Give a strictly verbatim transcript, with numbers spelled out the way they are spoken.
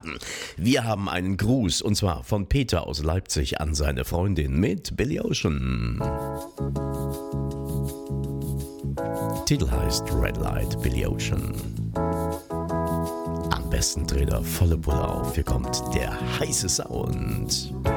haben. Wir haben einen Gruß und zwar von Peter aus Leipzig an seine Freundin mit Billy Ocean. Titel heißt Red Light, Billy Ocean. Am besten dreht er volle Pulle auf. Hier kommt der heiße Sound.